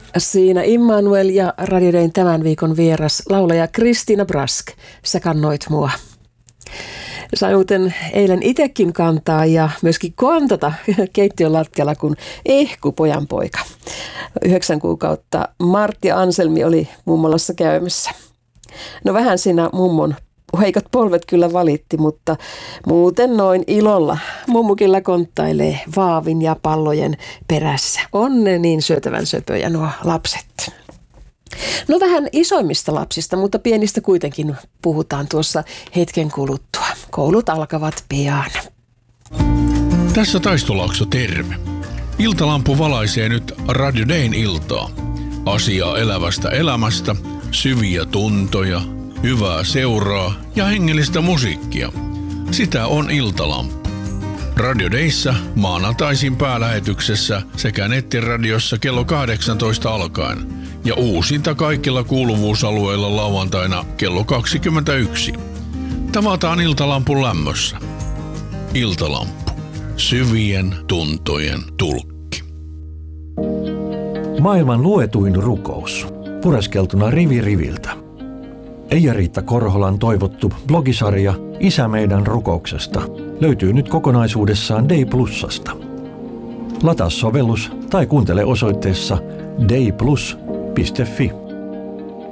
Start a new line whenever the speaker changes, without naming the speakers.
Siinä Immanuel ja Radio Dayn tämän viikon vieras laulaja Kristiina Brask. Sä kannoit mua. Sain muuten eilen itsekin kantaa ja myöskin kontata keittiön lattialla, kun Ehku pojanpoika. 9 kuukautta Martti Anselmi oli mummolassa käymässä. No vähän siinä mummon heikot polvet kyllä valitti, mutta muuten noin ilolla mummukilla konttailee vaavin ja pallojen perässä. On ne niin syötävän söpöjä nuo lapset. No vähän isoimmista lapsista, mutta pienistä kuitenkin puhutaan tuossa hetken kuluttua. Koulut alkavat pian.
Tässä Taistolaakso, terve. Iltalampu valaisee nyt Radio Dayn iltaa. Asiaa elävästä elämästä, syviä tuntoja, hyvää seuraa ja hengellistä musiikkia. Sitä on Iltalampu. Radio Dayssä maanantaisin päälähetyksessä sekä nettiradiossa kello 18 alkaen ja uusinta kaikilla kuuluvuusalueilla lauantaina kello 21. Tavataan Iltalampun lämmössä. Iltalampu. Syvien tuntojen tulkki.
Maailman luetuin rukous. Pureskeltuna rivi riviltä. Eija-Riitta Korholan toivottu blogisarja Isä meidän rukouksesta löytyy nyt kokonaisuudessaan Day Plusasta. Lataa sovellus tai kuuntele osoitteessa dayplus.fi.